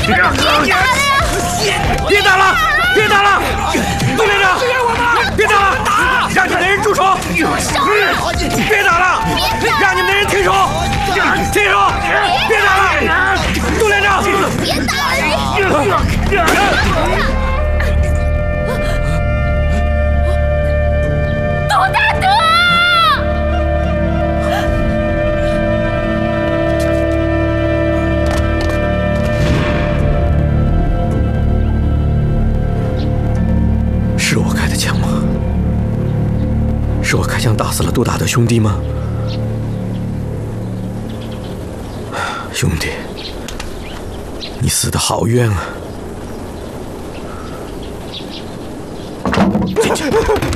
别打了！别打了！杜连长，别打了！让你们的人住手！别打了！让你们的人停手！停手！别打了！杜连长， 别打人！杜大德！ 是我开的枪吗？是我开枪打死了杜大德兄弟吗？兄弟，你死得好冤啊！进去！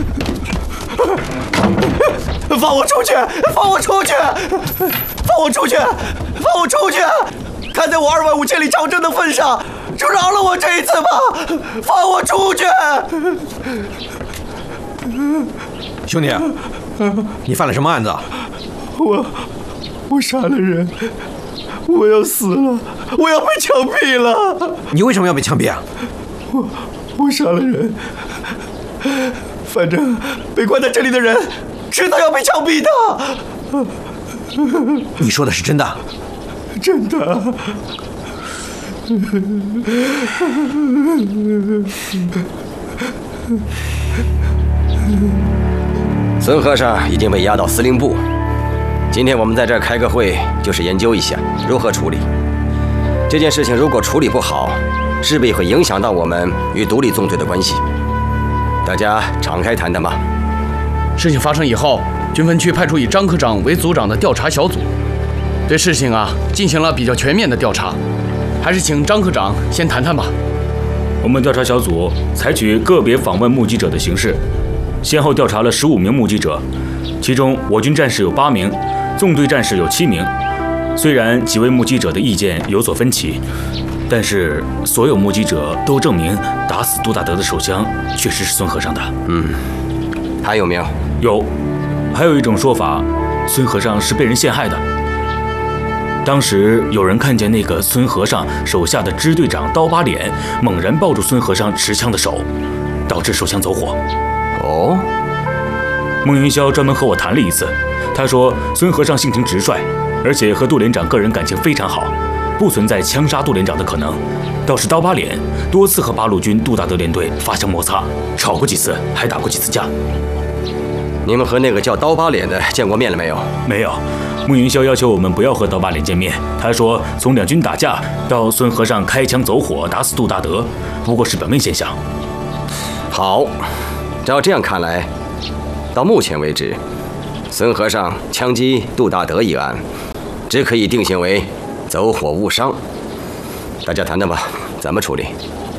放我出去！放我出去！放我出去！放我出去！看在我2万5千里长征的份上，就饶了我这一次吧！放我出去！ 兄弟，你犯了什么案子？ 我杀了人，我要死了，我要被枪毙了！ 你为什么要被枪毙啊？ 我杀了人，反正被关在这里的人迟早要被枪毙的。 你说的是真的？ 真的。 孙和尚已经被押到司令部。今天我们在这儿开个会，就是研究一下如何处理这件事情。如果处理不好，势必会影响到我们与独立纵队的关系。大家敞开谈谈吧。 事情发生以后，军分区派出以张科长为组长的调查小组，对事情进行了比较全面的调查。还是请张科长先谈谈吧。 我们调查小组采取个别访问目击者的形式，先后调查了15名目击者，其中我军战士有8名，纵队战士有7名。虽然几位目击者的意见有所分歧，但是所有目击者都证明打死杜大德的手枪确实是孙和尚的。 还有没有？ 有，还有一种说法，孙和尚是被人陷害的。当时有人看见那个孙和尚手下的支队长刀疤脸猛然抱住孙和尚持枪的手，导致手枪走火。 哦， 孟云霄专门和我谈了一次，他说孙和尚性情直率，而且和杜连长个人感情非常好，不存在枪杀杜连长的可能。倒是刀疤脸多次和八路军杜大德联队发生摩擦，吵过几次，还打过几次架。 你们和那个叫刀疤脸的见过面了没有？ 没有。孟云霄要求我们不要和刀疤脸见面，他说从两军打架到孙和尚开枪走火打死杜大德，不过是表面现象。 好，照这样看来，到目前为止，孙和尚枪击杜大德一案，只可以定性为走火误伤。大家谈谈吧，怎么处理？